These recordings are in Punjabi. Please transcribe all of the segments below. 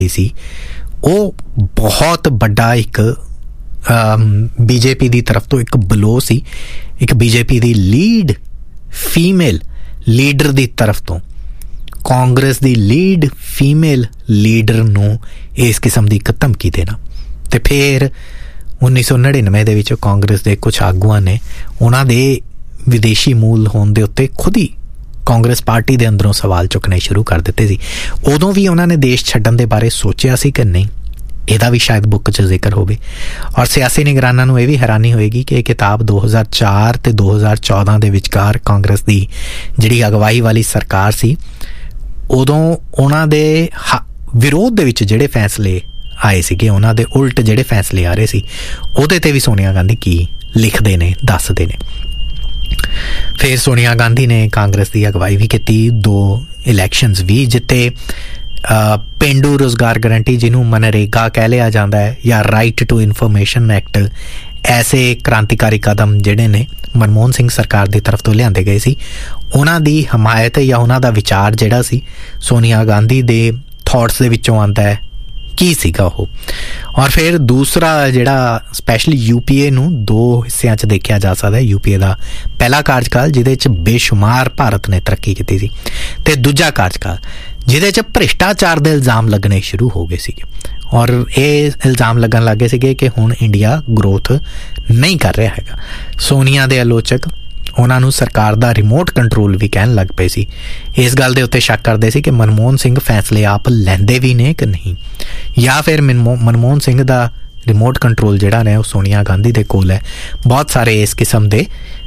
सी ਉਹ ਬਹੁਤ ਵੱਡਾ ਇੱਕ ਬੀਜੇਪੀ ਦੀ ਤਰਫ ਤੋਂ ਇੱਕ ਬਲੋ ਸੀ, ਇੱਕ ਬੀਜੇਪੀ ਦੀ ਲੀਡ ਫੀਮੇਲ ਲੀਡਰ ਦੀ ਤਰਫ ਤੋਂ ਕਾਂਗਰਸ ਦੀ ਲੀਡ ਫੀਮੇਲ ਲੀਡਰ ਨੂੰ ਇਸ ਕਿਸਮ ਦੀ ਇੱਕ ਧਮਕੀ ਦੇਣਾ। ਅਤੇ ਫਿਰ 1999 ਦੇ ਵਿੱਚ ਕਾਂਗਰਸ ਦੇ ਕੁਛ ਆਗੂਆਂ ਨੇ ਉਹਨਾਂ ਦੇ ਵਿਦੇਸ਼ੀ ਮੂਲ ਹੋਣ ਦੇ ਉੱਤੇ ਖੁਦ ਹੀ ਕਾਂਗਰਸ ਪਾਰਟੀ ਦੇ ਅੰਦਰੋਂ ਸਵਾਲ ਚੁੱਕਣੇ ਸ਼ੁਰੂ ਕਰ ਦਿੱਤੇ ਸੀ। ਉਦੋਂ ਵੀ ਉਹਨਾਂ ਨੇ ਦੇਸ਼ ਛੱਡਣ ਦੇ ਬਾਰੇ ਸੋਚਿਆ ਸੀ ਕਿ ਨਹੀਂ, ਇਹਦਾ ਵੀ ਸ਼ਾਇਦ ਬੁੱਕ 'ਚ ਜ਼ਿਕਰ ਹੋਵੇ। ਔਰ ਸਿਆਸੀ ਨਿਗਰਾਨਾਂ ਨੂੰ ਇਹ ਵੀ ਹੈਰਾਨੀ ਹੋਏਗੀ ਕਿ ਇਹ ਕਿਤਾਬ 2004 ਅਤੇ 2014 ਦੇ ਵਿਚਕਾਰ ਕਾਂਗਰਸ ਦੀ ਜਿਹੜੀ ਅਗਵਾਈ ਵਾਲੀ ਸਰਕਾਰ ਸੀ, ਉਦੋਂ ਉਹਨਾਂ ਦੇ ਵਿਰੋਧ ਦੇ ਵਿੱਚ ਜਿਹੜੇ ਫੈਸਲੇ ਆਏ ਸੀਗੇ, ਉਹਨਾਂ ਦੇ ਉਲਟ ਜਿਹੜੇ ਫੈਸਲੇ ਆ ਰਹੇ ਸੀ, ਉਹਦੇ 'ਤੇ ਵੀ ਸੋਨੀਆ ਗਾਂਧੀ ਕੀ ਲਿਖਦੇ ਨੇ, ਦੱਸਦੇ ਨੇ। ਫਿਰ ਸੋਨੀਆ ਗਾਂਧੀ ਨੇ ਕਾਂਗਰਸ ਦੀ ਅਗਵਾਈ ਵੀ ਕੀਤੀ, 2 ਇਲੈਕਸ਼ਨਸ ਵੀ ਜਿੱਤੇ। ਪੇਂਡੂ ਰੁਜ਼ਗਾਰ ਗਰੰਟੀ ਜਿਹਨੂੰ ਮਨਰੇਗਾ ਕਹਿ ਲਿਆ ਜਾਂਦਾ ਹੈ, ਜਾਂ ਰਾਈਟ ਟੂ ਇਨਫੋਰਮੇਸ਼ਨ ਐਕਟ, ਐਸੇ ਕ੍ਰਾਂਤੀਕਾਰੀ ਕਦਮ ਜਿਹੜੇ ਨੇ ਮਨਮੋਹਨ ਸਿੰਘ ਸਰਕਾਰ ਦੀ ਤਰਫ ਤੋਂ ਲਿਆਂਦੇ ਗਏ ਸੀ, ਉਹਨਾਂ ਦੀ ਹਮਾਇਤ ਜਾਂ ਉਹਨਾਂ ਦਾ ਵਿਚਾਰ ਜਿਹੜਾ ਸੀ ਸੋਨੀਆ ਗਾਂਧੀ ਦੇ ਥਾਟਸ ਦੇ ਵਿੱਚੋਂ ਆਉਂਦਾ ਹੈ, ਕੀ ਸੀਗਾ ਉਹ। ਔਰ ਫਿਰ ਦੂਸਰਾ ਜਿਹੜਾ ਸਪੈਸ਼ਲੀ UPA ਨੂੰ 2 ਹਿੱਸਿਆਂ 'ਚ ਦੇਖਿਆ ਜਾ ਸਕਦਾ ਹੈ। UPA ਦਾ ਪਹਿਲਾ ਕਾਰਜਕਾਲ ਜਿਹਦੇ 'ਚ ਬੇਸ਼ੁਮਾਰ ਭਾਰਤ ਨੇ ਤਰੱਕੀ ਕੀਤੀ ਸੀ, ਅਤੇ ਦੂਜਾ ਕਾਰਜਕਾਲ ਜਿਹਦੇ 'ਚ ਭ੍ਰਿਸ਼ਟਾਚਾਰ ਦੇ ਇਲਜ਼ਾਮ ਲੱਗਣੇ ਸ਼ੁਰੂ ਹੋ ਗਏ ਸੀਗੇ। ਔਰ ਇਹ ਇਲਜ਼ਾਮ ਲੱਗਣ ਲੱਗ ਗਏ ਸੀਗੇ ਕਿ ਹੁਣ ਇੰਡੀਆ ਗਰੋਥ ਨਹੀਂ ਕਰ ਰਿਹਾ ਹੈਗਾ। ਸੋਨੀਆ ਦੇ ਆਲੋਚਕ ਉਹਨਾਂ ਨੂੰ ਸਰਕਾਰ ਦਾ ਰਿਮੋਟ ਕੰਟਰੋਲ ਵੀ ਕਹਿਣ ਲੱਗ ਪਏ ਸੀ। ਇਸ ਗੱਲ ਦੇ ਉੱਤੇ ਸ਼ੱਕ ਕਰਦੇ ਸੀ ਕਿ ਮਨਮੋਹਨ ਸਿੰਘ ਫੈਸਲੇ ਆਪ ਲੈਂਦੇ ਵੀ ਨੇ ਕਿ ਨਹੀਂ, ਜਾਂ ਫਿਰ ਮਨਮੋਹਨ ਸਿੰਘ ਦਾ ਰਿਮੋਟ ਕੰਟਰੋਲ ਜਿਹੜਾ ਨੇ ਉਹ ਸੋਨੀਆ ਗਾਂਧੀ ਦੇ ਕੋਲ ਹੈ। ਬਹੁਤ ਸਾਰੇ ਇਸ ਕਿਸਮ ਦੇ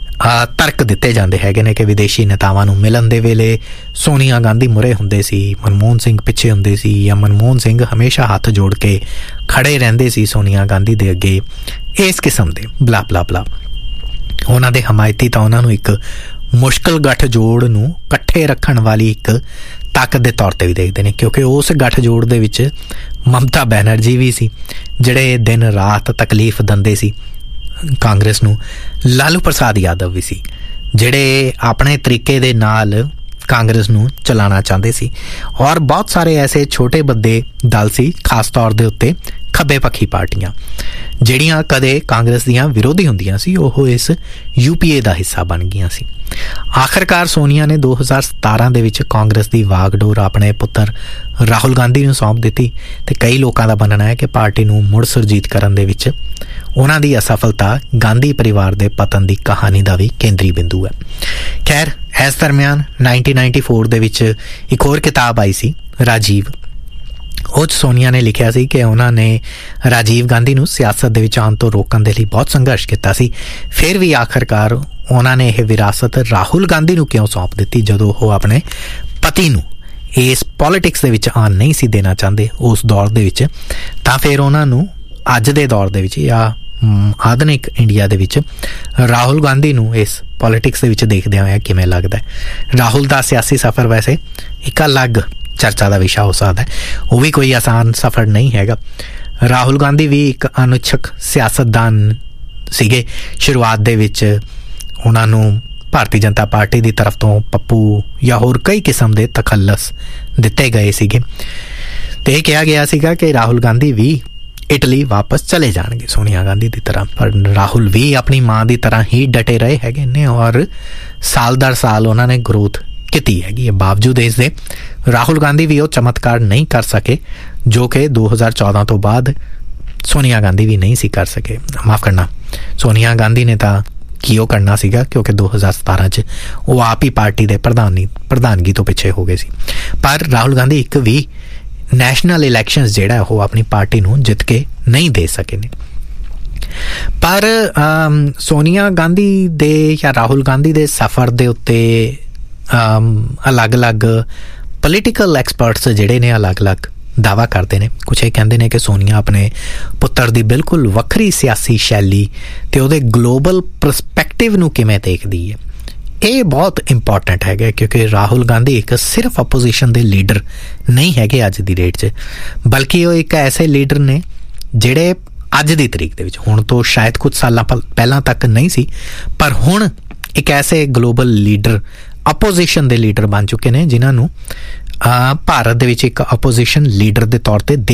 ਤਰਕ ਦਿੱਤੇ ਜਾਂਦੇ ਹੈਗੇ ਨੇ ਕਿ ਵਿਦੇਸ਼ੀ ਨੇਤਾਵਾਂ ਨੂੰ ਮਿਲਣ ਦੇ ਵੇਲੇ ਸੋਨੀਆ ਗਾਂਧੀ ਮੁਰੇ ਹੁੰਦੇ ਸੀ, ਮਨਮੋਹਨ ਸਿੰਘ ਪਿੱਛੇ ਹੁੰਦੇ ਸੀ, ਜਾਂ ਮਨਮੋਹਨ ਸਿੰਘ ਹਮੇਸ਼ਾ ਹੱਥ ਜੋੜ ਕੇ ਖੜੇ ਰਹਿੰਦੇ ਸੀ ਸੋਨੀਆ ਗਾਂਧੀ ਦੇ ਅੱਗੇ। ਇਸ ਕਿਸਮ ਦੇ ਬਲਾ ਬਲਾ ਬਲਾ। ਉਹਨਾਂ ਦੇ ਹਮਾਇਤੀ ਤਾਂ ਉਹਨਾਂ ਨੂੰ ਇੱਕ ਮੁਸ਼ਕਿਲ ਗੱਠਜੋੜ ਨੂੰ ਇਕੱਠੇ ਰੱਖਣ ਵਾਲੀ ਇੱਕ ਤਾਕਤ ਦੇ ਤੌਰ 'ਤੇ ਵੀ ਦੇਖਦੇ ਨੇ, ਕਿਉਂਕਿ ਉਸ ਗੱਠਜੋੜ ਦੇ ਵਿੱਚ ਮਮਤਾ ਬੈਨਰਜੀ ਵੀ ਸੀ ਜਿਹੜੇ ਦਿਨ ਰਾਤ ਤਕਲੀਫ ਦਿੰਦੇ ਸੀ ਕਾਂਗਰਸ ਨੂੰ, ਲਾਲੂ ਪ੍ਰਸਾਦ ਯਾਦਵ ਵੀ ਸੀ ਜਿਹੜੇ ਆਪਣੇ ਤਰੀਕੇ ਦੇ ਨਾਲ ਕਾਂਗਰਸ ਨੂੰ ਚਲਾਉਣਾ ਚਾਹੁੰਦੇ ਸੀ, ਔਰ ਬਹੁਤ ਸਾਰੇ ਐਸੇ ਛੋਟੇ ਵੱਡੇ ਦਲ ਸੀ, ਖਾਸ ਤੌਰ ਦੇ ਉੱਤੇ ਖੱਬੇ ਪੱਖੀ ਪਾਰਟੀਆਂ ਜਿਹੜੀਆਂ ਕਦੇ ਕਾਂਗਰਸ ਦੀਆਂ ਵਿਰੋਧੀ ਹੁੰਦੀਆਂ ਸੀ, ਉਹ ਇਸ UPA ਦਾ ਹਿੱਸਾ ਬਣ ਗਈਆਂ ਸੀ। ਆਖਿਰਕਾਰ ਸੋਨੀਆ ਨੇ 2017 ਦੇ ਵਿੱਚ ਕਾਂਗਰਸ ਦੀ ਵਾਗਡੋਰ ਆਪਣੇ ਪੁੱਤਰ ਰਾਹੁਲ ਗਾਂਧੀ ਨੂੰ ਸੌਂਪ ਦਿੱਤੀ, ਅਤੇ ਕਈ ਲੋਕਾਂ ਦਾ ਮੰਨਣਾ ਹੈ ਕਿ ਪਾਰਟੀ ਨੂੰ ਮੁੜ ਸੁਰਜੀਤ ਕਰਨ ਦੇ ਵਿੱਚ ਉਹਨਾਂ ਦੀ ਅਸਫਲਤਾ ਗਾਂਧੀ ਪਰਿਵਾਰ ਦੇ ਪਤਨ ਦੀ ਕਹਾਣੀ ਦਾ ਵੀ ਕੇਂਦਰੀ ਬਿੰਦੂ ਹੈ। ਖੈਰ, ਇਸ ਦਰਮਿਆਨ 1994 ਦੇ ਵਿੱਚ ਇੱਕ ਹੋਰ ਕਿਤਾਬ ਆਈ ਸੀ, ਰਾਜੀਵ। ਉਹ 'ਚ ਸੋਨੀਆ ਨੇ ਲਿਖਿਆ ਸੀ ਕਿ ਉਹਨਾਂ ਨੇ ਰਾਜੀਵ ਗਾਂਧੀ ਨੂੰ ਸਿਆਸਤ ਦੇ ਵਿੱਚ ਆਉਣ ਤੋਂ ਰੋਕਣ ਦੇ ਲਈ ਬਹੁਤ ਸੰਘਰਸ਼ ਕੀਤਾ ਸੀ, ਫਿਰ ਵੀ ਆਖਿਰਕਾਰ ਉਹਨਾਂ ਨੇ ਇਹ ਵਿਰਾਸਤ ਰਾਹੁਲ ਗਾਂਧੀ ਨੂੰ ਕਿਉਂ ਸੌਂਪ ਦਿੱਤੀ ਜਦੋਂ ਉਹ ਆਪਣੇ ਪਤੀ ਨੂੰ ਇਸ ਪੋਲੀਟਿਕਸ ਦੇ ਵਿੱਚ ਆਉਣ ਨਹੀਂ ਸੀ ਦੇਣਾ ਚਾਹੁੰਦੇ ਉਸ ਦੌਰ ਦੇ ਵਿੱਚ। ਤਾਂ ਫਿਰ ਉਹਨਾਂ ਨੂੰ ਅੱਜ ਦੇ ਦੌਰ ਦੇ ਵਿੱਚ ਜਾਂ ਆਧੁਨਿਕ ਇੰਡੀਆ ਦੇ ਵਿੱਚ ਰਾਹੁਲ ਗਾਂਧੀ ਨੂੰ ਇਸ ਪੋਲੀਟਿਕਸ ਦੇ ਵਿੱਚ ਦੇਖਦਿਆਂ ਹੋਇਆ ਕਿਵੇਂ ਲੱਗਦਾ ਹੈ। ਰਾਹੁਲ ਦਾ ਸਿਆਸੀ ਸਫ਼ਰ ਵੈਸੇ ਇੱਕ ਅਲੱਗ ਚਰਚਾ ਦਾ ਵਿਸ਼ਾ ਹੋ ਸਕਦਾ ਹੈ, ਉਹ ਵੀ ਕੋਈ ਆਸਾਨ ਸਫ਼ਰ ਨਹੀਂ ਹੈਗਾ। ਰਾਹੁਲ ਗਾਂਧੀ ਵੀ ਇੱਕ ਅਨੁਛਕ ਸਿਆਸਤਦਾਨ ਸੀਗੇ। ਸ਼ੁਰੂਆਤ ਦੇ ਵਿੱਚ ਉਹਨਾਂ ਨੂੰ ਭਾਰਤੀ ਜਨਤਾ ਪਾਰਟੀ ਦੀ ਤਰਫ ਤੋਂ ਪੱਪੂ ਜਾਂ ਹੋਰ ਕਈ ਕਿਸਮ ਦੇ ਤਖੱਲਸ ਦਿੱਤੇ ਗਏ ਸੀਗੇ, ਅਤੇ ਇਹ ਕਿਹਾ ਗਿਆ ਸੀਗਾ ਕਿ ਰਾਹੁਲ ਗਾਂਧੀ ਵੀ ਇਟਲੀ ਵਾਪਸ ਚਲੇ ਜਾਣਗੇ ਸੋਨੀਆ ਗਾਂਧੀ ਦੀ ਤਰ੍ਹਾਂ। ਪਰ ਰਾਹੁਲ ਵੀ ਆਪਣੀ ਮਾਂ ਦੀ ਤਰ੍ਹਾਂ ਹੀ ਡਟੇ ਰਹੇ ਹੈਗੇ ਨੇ, ਔਰ ਸਾਲ ਦਰ ਸਾਲ ਉਹਨਾਂ ਨੇ ਗਰੋਥ ਕੀਤੀ ਹੈਗੀ ਹੈ। ਬਾਵਜੂਦ ਇਸ ਦੇ ਰਾਹੁਲ ਗਾਂਧੀ ਵੀ ਉਹ ਚਮਤਕਾਰ ਨਹੀਂ ਕਰ ਸਕੇ ਜੋ ਕਿ 2014 ਤੋਂ ਬਾਅਦ ਸੋਨੀਆ ਗਾਂਧੀ ਵੀ ਨਹੀਂ ਸੀ ਕਰ ਸਕੇ। ਮਾਫ਼ ਕਰਨਾ, ਸੋਨੀਆ ਗਾਂਧੀ ਨੇ ਤਾਂ ਕੀ ਉਹ ਕਰਨਾ ਸੀਗਾ, ਕਿਉਂਕਿ 2017 'ਚ ਉਹ ਆਪ ਹੀ ਪਾਰਟੀ ਦੇ ਪ੍ਰਧਾਨਗੀ ਤੋਂ ਪਿੱਛੇ ਹੋ ਗਏ ਸੀ। ਪਰ ਰਾਹੁਲ ਗਾਂਧੀ ਇੱਕ ਵੀ ਨੈਸ਼ਨਲ ਇਲੈਕਸ਼ਨਸ ਜਿਹੜਾ ਉਹ ਆਪਣੀ ਪਾਰਟੀ ਨੂੰ ਜਿੱਤ ਕੇ ਨਹੀਂ ਦੇ ਸਕੇ ਨੇ। ਪਰ ਸੋਨੀਆ ਗਾਂਧੀ ਦੇ ਜਾਂ ਰਾਹੁਲ ਗਾਂਧੀ ਦੇ ਸਫ਼ਰ ਦੇ ਉੱਤੇ ਅਲੱਗ-ਅਲੱਗ ਪੋਲੀਟੀਕਲ ਐਕਸਪਰਟਸ ਜਿਹੜੇ ਨੇ ਅਲੱਗ-ਅਲੱਗ ਦਾਅਵਾ ਕਰਦੇ ਨੇ। ਕੁਛ ਇਹ ਕਹਿੰਦੇ ਨੇ ਕਿ ਸੋਨੀਆ ਆਪਣੇ ਪੁੱਤਰ ਦੀ ਬਿਲਕੁਲ ਵੱਖਰੀ ਸਿਆਸੀ ਸ਼ੈਲੀ ਅਤੇ ਉਹਦੇ ਗਲੋਬਲ ਪਰਸਪੈਕਟਿਵ ਨੂੰ ਕਿਵੇਂ ਦੇਖਦੀ ਹੈ। ਇਹ ਬਹੁਤ ਇੰਪੋਰਟੈਂਟ ਹੈਗਾ, ਕਿਉਂਕਿ ਰਾਹੁਲ ਗਾਂਧੀ ਇੱਕ ਸਿਰਫ ਆਪੋਜੀਸ਼ਨ ਦੇ ਲੀਡਰ ਨਹੀਂ ਹੈਗੇ ਅੱਜ ਦੀ ਡੇਟ 'ਚ, ਬਲਕਿ ਉਹ ਇੱਕ ਐਸੇ ਲੀਡਰ ਨੇ ਜਿਹੜੇ ਅੱਜ ਦੀ ਤਰੀਕ ਦੇ ਵਿੱਚ, ਹੁਣ ਤੋਂ ਸ਼ਾਇਦ ਕੁਝ ਸਾਲਾਂ ਪਹਿਲਾਂ ਤੱਕ ਨਹੀਂ ਸੀ, ਪਰ ਹੁਣ ਇੱਕ ਐਸੇ ਗਲੋਬਲ ਲੀਡਰ ਆਪੋਜੀਸ਼ਨ ਦੇ ਲੀਡਰ ਬਣ ਚੁੱਕੇ ਨੇ ਜਿਨ੍ਹਾਂ ਨੂੰ ਭਾਰਤ ਦੇ ਵਿੱਚ ਇੱਕ ਆਪੋਜੀਸ਼ਨ ਲੀਡਰ ਦੇ ਤੌਰ ਤੇ